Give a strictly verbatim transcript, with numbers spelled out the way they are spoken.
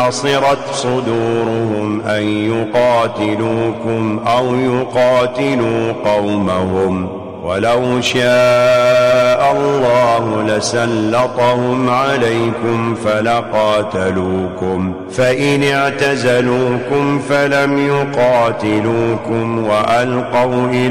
حصرت صدورهم أن يقاتلوكم أو يقاتلوا قومهم ولو شاء الله لسلطهم عليكم فلقاتلوكم فإن اعتزلوكم فلم يقاتلوكم وألقوا إليكم